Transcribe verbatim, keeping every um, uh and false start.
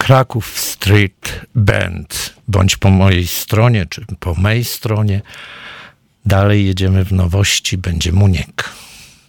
Kraków Street Band. Bądź po mojej stronie, czy po mej stronie. Dalej jedziemy w nowości, będzie Muniek.